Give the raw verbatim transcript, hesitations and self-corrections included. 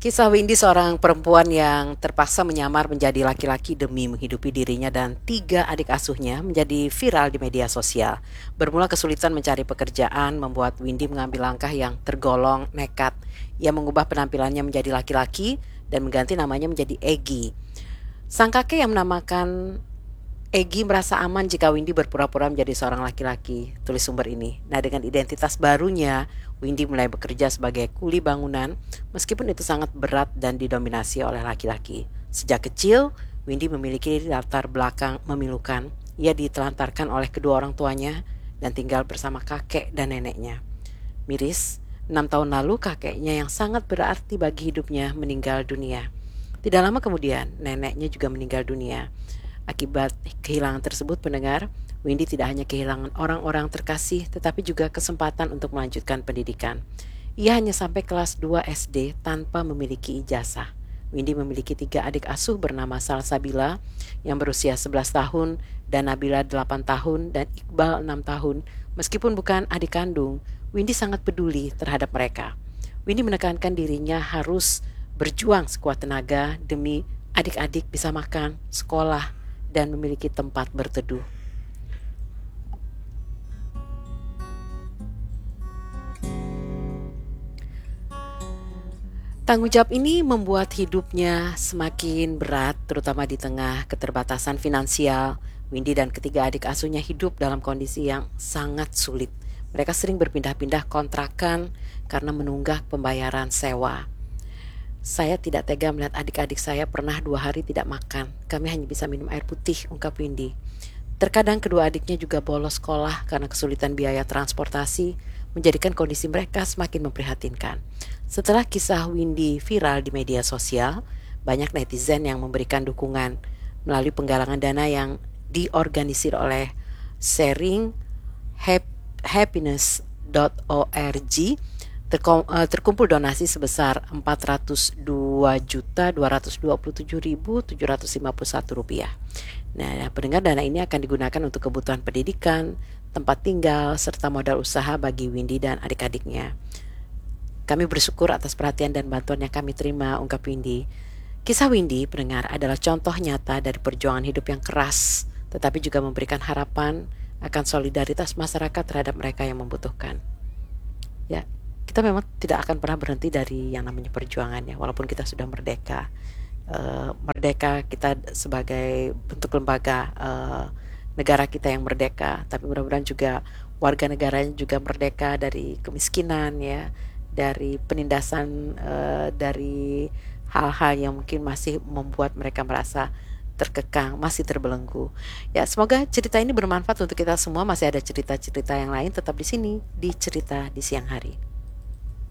Kisah Windy, seorang perempuan yang terpaksa menyamar menjadi laki-laki demi menghidupi dirinya dan tiga adik asuhnya, menjadi viral di media sosial. Bermula kesulitan mencari pekerjaan membuat Windy mengambil langkah yang tergolong nekat. Ia mengubah penampilannya menjadi laki-laki dan mengganti namanya menjadi Egy. Sang kakek yang menamakan Egy merasa aman jika Windy berpura-pura menjadi seorang laki-laki, tulis sumber ini. Nah, dengan identitas barunya, Windy mulai bekerja sebagai kuli bangunan, meskipun itu sangat berat dan didominasi oleh laki-laki. Sejak kecil, Windy memiliki latar belakang memilukan. Ia ditelantarkan oleh kedua orang tuanya dan tinggal bersama kakek dan neneknya. Miris, enam tahun lalu kakeknya yang sangat berarti bagi hidupnya meninggal dunia. Tidak lama kemudian, neneknya juga meninggal dunia. Akibat kehilangan tersebut, pendengar, Windy tidak hanya kehilangan orang-orang terkasih, tetapi juga kesempatan untuk melanjutkan pendidikan. Ia hanya sampai kelas dua S D tanpa memiliki ijazah. Windy memiliki tiga adik asuh bernama Salsabila yang berusia sebelas tahun, dan Nabila delapan tahun, dan Iqbal enam tahun. Meskipun bukan adik kandung, Windy sangat peduli terhadap mereka. Windy menekankan dirinya harus berjuang sekuat tenaga demi adik-adik bisa makan, sekolah, dan memiliki tempat berteduh. Tanggung jawab ini membuat hidupnya semakin berat, terutama di tengah keterbatasan finansial. Windy dan ketiga adik asuhnya hidup dalam kondisi yang sangat sulit. Mereka sering berpindah-pindah kontrakan karena menunggak pembayaran sewa. Saya tidak tega melihat adik-adik saya pernah dua hari tidak makan. Kami hanya bisa minum air putih, ungkap Windy. Terkadang kedua adiknya juga bolos sekolah karena kesulitan biaya transportasi, menjadikan kondisi mereka semakin memprihatinkan. Setelah kisah Windy viral di media sosial, banyak netizen yang memberikan dukungan melalui penggalangan dana yang diorganisir oleh sharing happiness dot org. Terkom, uh, terkumpul donasi sebesar empat ratus dua juta dua ratus dua puluh tujuh ribu tujuh ratus lima puluh satu rupiah. Nah, pendengar, dana ini akan digunakan untuk kebutuhan pendidikan, tempat tinggal, serta modal usaha bagi Windy dan adik-adiknya. Kami bersyukur atas perhatian dan bantuan yang kami terima, ungkap Windy. Kisah Windy, pendengar, adalah contoh nyata dari perjuangan hidup yang keras, tetapi juga memberikan harapan akan solidaritas masyarakat terhadap mereka yang membutuhkan. Ya, kita memang tidak akan pernah berhenti dari yang namanya perjuangan, ya, walaupun kita sudah merdeka. Uh, merdeka kita sebagai bentuk lembaga uh, negara kita yang merdeka, tapi mudah-mudahan juga warga negaranya juga merdeka dari kemiskinan, ya, dari penindasan, uh, dari hal-hal yang mungkin masih membuat mereka merasa terkekang, masih terbelenggu. Ya, semoga cerita ini bermanfaat untuk kita semua. Masih ada cerita-cerita yang lain, tetap di sini di Cerita di Siang Hari.